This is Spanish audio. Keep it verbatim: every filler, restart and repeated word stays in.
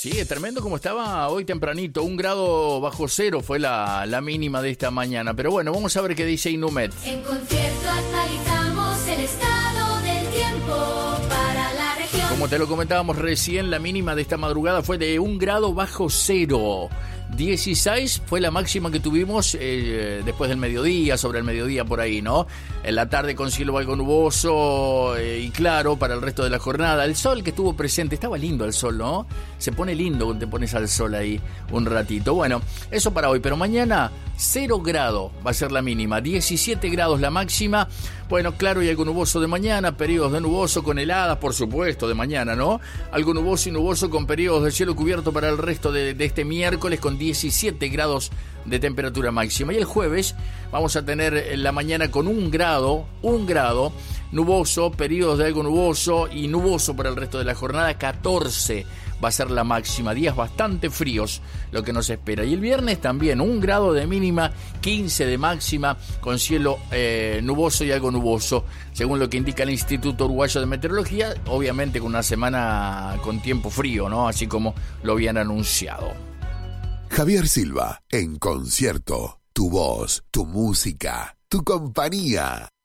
Sí, es tremendo como estaba hoy tempranito. Un grado bajo cero fue la, la mínima de esta mañana. Pero bueno, vamos a ver qué dice Inumet. En Concierto actualizamos el estado del tiempo para la región. Como te lo comentábamos recién, la mínima de esta madrugada fue de un grado bajo cero. dieciséis fue la máxima que tuvimos eh, después del mediodía, sobre el mediodía por ahí, ¿no? En la tarde con cielo algo nuboso eh, y claro para el resto de la jornada. El sol que estuvo presente, estaba lindo el sol, ¿no? Se pone lindo cuando te pones al sol ahí un ratito. Bueno, eso para hoy, pero mañana cero grado va a ser la mínima, diecisiete grados la máxima. Bueno, claro y algo nuboso de mañana, periodos de nuboso con heladas, por supuesto, de mañana, ¿no? Algo nuboso y nuboso con periodos de cielo cubierto para el resto de, de este miércoles con diecisiete grados de temperatura máxima. Y el jueves vamos a tener la mañana con un grado, un grado, nuboso, periodos de algo nuboso y nuboso para el resto de la jornada, catorce va a ser la máxima, días bastante fríos lo que nos espera. Y el viernes también un grado de mínima, quince de máxima, con cielo eh, nuboso y algo nuboso, según lo que indica el Instituto Uruguayo de Meteorología, obviamente con una semana con tiempo frío, ¿no? Así como lo habían anunciado. Javier Silva, en concierto. Tu voz, tu música, tu compañía.